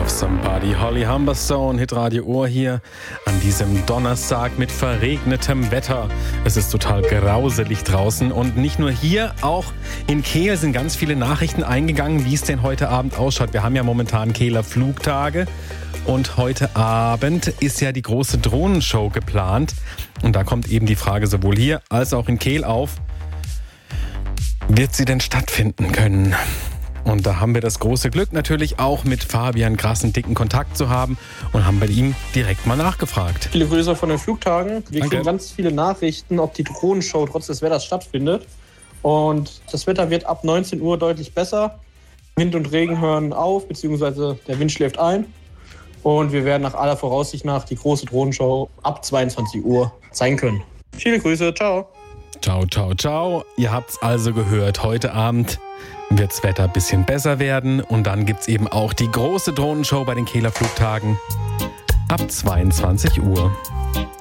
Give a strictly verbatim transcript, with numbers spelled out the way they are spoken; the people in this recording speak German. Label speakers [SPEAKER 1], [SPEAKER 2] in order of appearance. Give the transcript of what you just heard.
[SPEAKER 1] Love Somebody. Holly Humberstone, Hitradio Ohr hier an diesem Donnerstag mit verregnetem Wetter. Es ist total grauselig draußen und nicht nur hier, auch in Kehl sind ganz viele Nachrichten eingegangen, wie es denn heute Abend ausschaut. Wir haben ja momentan Kehler Flugtage und heute Abend ist ja die große Drohnenshow geplant und da kommt eben die Frage sowohl hier als auch in Kehl auf, wird sie denn stattfinden können? Und da haben wir das große Glück, natürlich auch mit Fabian Grassen dicken Kontakt zu haben und haben bei ihm direkt mal nachgefragt.
[SPEAKER 2] Viele Grüße von den Flugtagen. Wir
[SPEAKER 1] Danke.
[SPEAKER 2] kriegen ganz viele Nachrichten, ob die Drohnenshow trotz des Wetters stattfindet. Und das Wetter wird ab neunzehn Uhr deutlich besser. Wind und Regen hören auf, beziehungsweise der Wind schläft ein. Und wir werden nach aller Voraussicht nach die große Drohnenshow ab zweiundzwanzig Uhr zeigen können. Viele Grüße, ciao.
[SPEAKER 1] Ciao, ciao, ciao. Ihr habt's also gehört, heute Abend wird's Wetter ein bisschen besser werden und dann gibt's eben auch die große Drohnenshow bei den Kehler Flugtagen ab zweiundzwanzig Uhr.